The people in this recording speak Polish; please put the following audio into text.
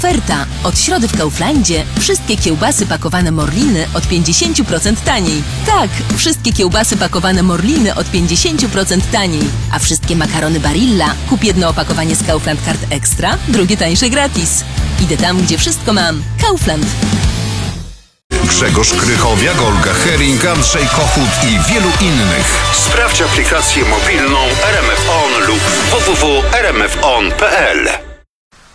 Oferta. Od środy w Kauflandzie wszystkie kiełbasy pakowane Morliny od 50% taniej. Tak, wszystkie kiełbasy pakowane Morliny od 50% taniej. A wszystkie makarony Barilla kup jedno opakowanie z Kaufland Card Extra, drugie tańsze gratis. Idę tam, gdzie wszystko mam. Kaufland. Grzegorz Krychowiak, Olga Hering, Andrzej Kochut i wielu innych. Sprawdź aplikację mobilną RMF On lub www.rmfon.pl.